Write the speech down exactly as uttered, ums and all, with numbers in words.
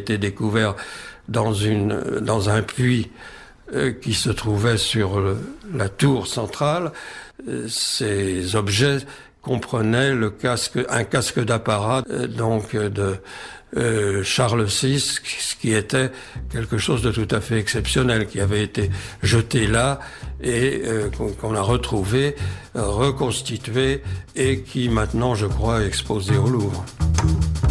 été découvert dans une dans un puits euh, qui se trouvait sur le, la tour centrale. Euh, ces objets comprenaient le casque, un casque d'apparat euh, donc de euh, Charles six, ce qui était quelque chose de tout à fait exceptionnel, qui avait été jeté là et euh, qu'on, qu'on a retrouvé, euh, reconstitué et qui maintenant, je crois, est exposé au Louvre.